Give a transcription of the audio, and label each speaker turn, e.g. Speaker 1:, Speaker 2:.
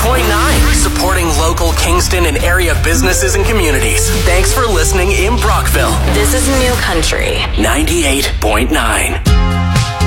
Speaker 1: 98.9, supporting local Kingston and area businesses and communities. Thanks for listening in Brockville.
Speaker 2: This is New Country.
Speaker 1: 98.9.